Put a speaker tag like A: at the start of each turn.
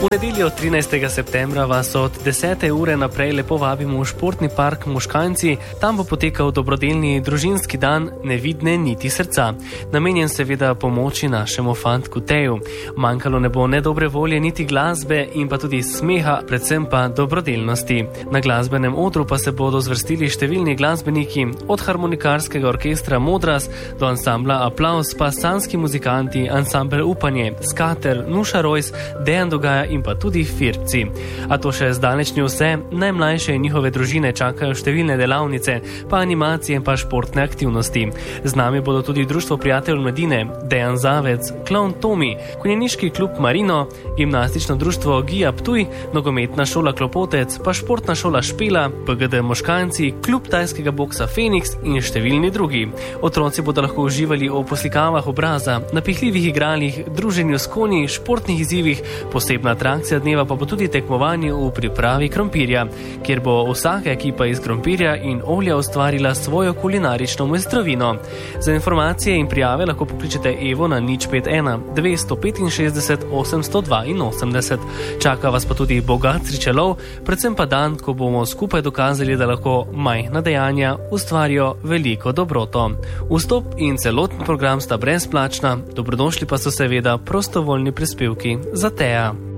A: V nedeljo 13. septembra vas od 10. ure naprej lepo vabimo v športni park Moškanci. Tam bo potekal dobrodelni družinski dan Nevidne niti srca. Namenjen seveda pomoči našemu fantku Teju. Manjkalo ne bo ne dobre volje, niti glasbe in pa tudi smeha, predvsem pa dobrodelnosti. Na glasbenem odru pa se bodo zvrstili številni glasbeniki, od harmonikarskega orkestra Modras do ansambla Aplavz, pa sanski muzikanti, ansambel Upanje, Skater, Nuša Rojs, Dejan Dogaja in pa tudi Firci. A to še zdaleč ni vse. Najmlajše in njihove družine čakajo številne delavnice, pa animacije in pa športne aktivnosti. Z nami bodo tudi Društvo prijateljev mladine, Dejan Zavec, Klovn Tomi, konjeniški klub Marino, gimnastično društvo Gija Ptuj, nogometna šola Klopotec, pa športna šola Špela, PGD Moškanci, klub tajskega boksa Feniks in številni drugi. Otroci bodo lahko uživali v poslikavah obraza, napihljivih igralih, druženju s konji, športnih izzivih, posebna atrakcija dneva pa bo tudi tekmovanje v pripravi krompirja, kjer bo vsaka ekipa iz krompirja in olja ustvarila svojo kulinarično mojstrovino. Za informacije in prijave lahko pokličete Evo na 051 265 882. Čaka vas pa tudi bogat srečelov, predvsem pa dan, ko bomo skupaj dokazali, da lahko majhna dejanja ustvarijo veliko dobroto. Vstop in celoten program sta brezplačna, dobrodošli pa so seveda prostovoljni prispevki za Teja.